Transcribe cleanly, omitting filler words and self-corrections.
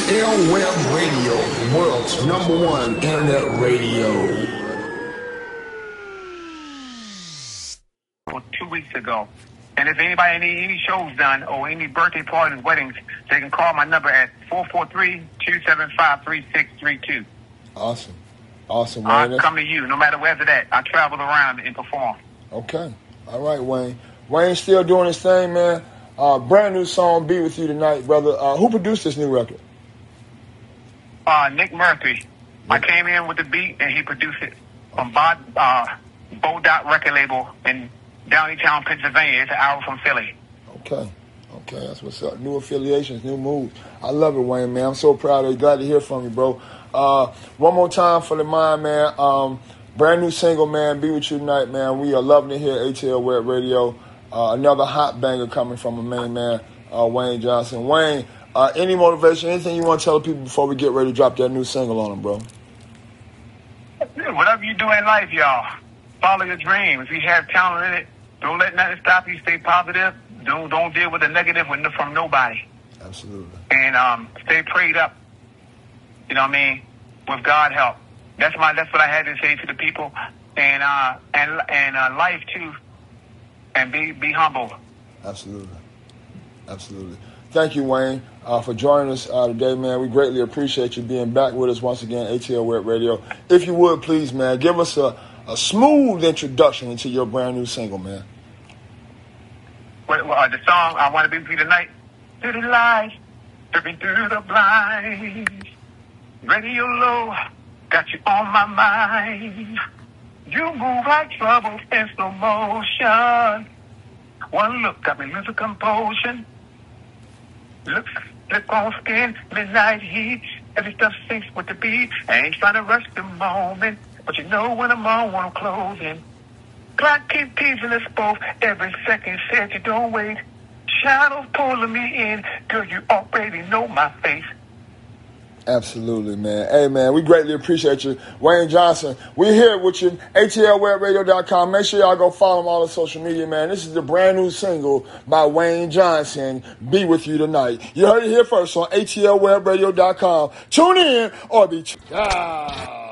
ATL Web Radio, world's #1 internet radio. 2 weeks ago. And if anybody need any shows done or any birthday parties, weddings, they can call my number at 443-275-3632. Awesome. Awesome, I'll Wayne. come to you, no matter where's it at. I travel around and perform. Okay. All right, Wayne. Wayne's still doing his thing, man. Brand new song, Be With You Tonight, brother. Who produced this new record? Nick Murphy. I came in with the beat, and he produced it from Bo Dot record label in Downeytown, Pennsylvania. It's an hour from Philly. Okay. Okay, that's what's up. New affiliations, new moves. I love it, Wayne, man. I'm so proud of you. Glad to hear from you, bro. One more time for the mind, man. Brand new single, man. Be With You Tonight, man. We are loving it here at ATL Web Radio. Another hot banger coming from a main man, Wayne Johnson. Wayne, any motivation, anything you want to tell the people before we get ready to drop that new single on them, bro? Whatever you do in life, y'all, follow your dream. If you have talent in it, don't let nothing stop you. Stay positive. Don't deal with the negative from nobody. Absolutely. And stay prayed up. You know what I mean? With God help. That's what I had to say to the people. And life too. And be humble. Absolutely. Absolutely. Thank you, Wayne, for joining us today, man. We greatly appreciate you being back with us once again, ATL Web Radio. If you would, please, man, give us a smooth introduction into your brand new single, man. The song, I Want to Be With You Tonight. Through the lights, dripping through the blinds. Radio low, got you on my mind. You move like trouble in slow motion. One look got me losing composure. Look on skin, midnight heat. Every stuff sinks with the beat. I ain't trying to rush the moment, but you know when I'm on, when I'm closing. Clock keep teasing us both. Every second said you don't wait. Shadows pulling me in. Girl, you already know my face. Absolutely, man. Hey, man, we greatly appreciate you. Wayne Johnson, we're here with you. ATLWebRadio.com. Make sure y'all go follow him on all the social media, man. This is the brand new single by Wayne Johnson, Be With You Tonight. You heard it here first on ATLWebRadio.com. Tune in or be...